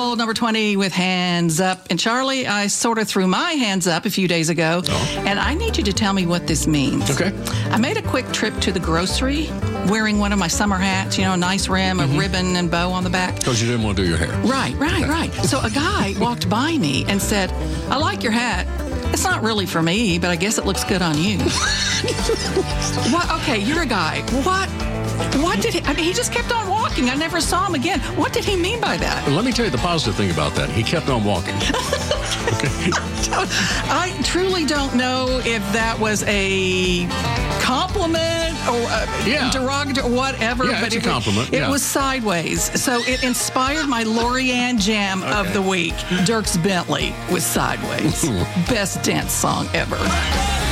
Gold, number 20 with Hands Up. And Charlie, I sort of threw my hands up a few days ago, and I need you to tell me what this means. Okay. I made a quick trip to the grocery wearing one of my summer hats, a nice rim, a ribbon and bow on the back. Because you didn't want to do your hair. Right. So a guy walked by me and said, I like your hat. It's not really for me, but I guess it looks good on you. What? Okay, you're a guy. What did he... I mean, he just kept on walking. I never saw him again. What did he mean by that? Let me tell you the positive thing about that. He kept on walking. Okay. I truly don't know if that was a compliment or derogatory or whatever. Yeah, but it's a compliment. It was sideways. So it inspired my Lorianne jam of the week. Dierks Bentley with Sideways. Best dance song ever.